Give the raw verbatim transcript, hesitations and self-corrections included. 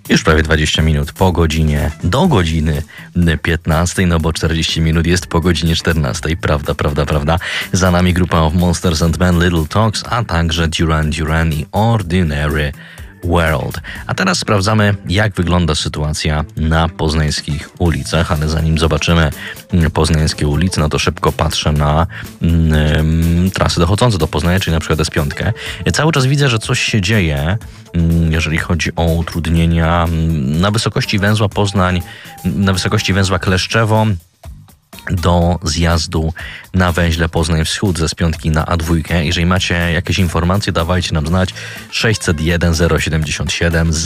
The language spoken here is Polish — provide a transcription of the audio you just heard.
Już prawie dwadzieścia minut po godzinie, do godziny piętnastej, no bo czterdzieści minut jest po godzinie czternastej. Prawda, prawda, prawda. Za nami grupa of Monsters and Men, Little Talks, a także Duran Duran i Ordinary World. A teraz sprawdzamy, jak wygląda sytuacja na poznańskich ulicach, ale zanim zobaczymy poznańskie ulice, no to szybko patrzę na mm, trasy dochodzące do Poznania, czyli na przykład S pięć. Cały czas widzę, że coś się dzieje, jeżeli chodzi o utrudnienia na wysokości węzła Poznań, na wysokości węzła Kleszczewo, do zjazdu na węźle Poznań Wschód ze piątki na A dwa. Jeżeli macie jakieś informacje, dawajcie nam znać. sześćset jeden zero siedemdziesiąt siedem